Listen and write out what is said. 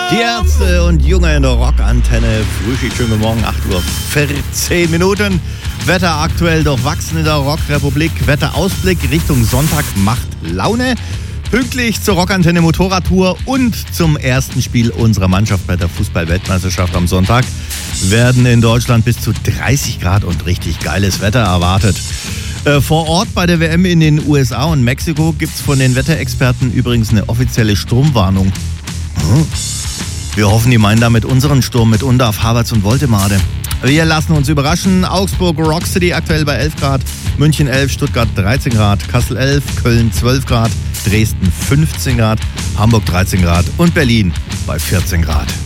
Die Ärzte und Junge in der Rockantenne. Frühschicht, schönen guten Morgen, 8:14 Minuten. Wetter aktuell durchwachsen in der Rockrepublik. Wetterausblick Richtung Sonntag macht Laune. Pünktlich zur Rockantenne Motorradtour und zum ersten Spiel unserer Mannschaft bei der Fußball-Weltmeisterschaft am Sonntag werden in Deutschland bis zu 30 Grad und richtig geiles Wetter erwartet. Vor Ort bei der WM in den USA und Mexiko gibt es von den Wetterexperten übrigens eine offizielle Sturmwarnung. Wir hoffen, die meinen damit unseren Sturm mit Undarf, Havertz und Woltemade. Wir lassen uns überraschen. Augsburg Rock City aktuell bei 11 Grad, München 11, Stuttgart 13 Grad, Kassel 11, Köln 12 Grad, Dresden 15 Grad, Hamburg 13 Grad und Berlin bei 14 Grad.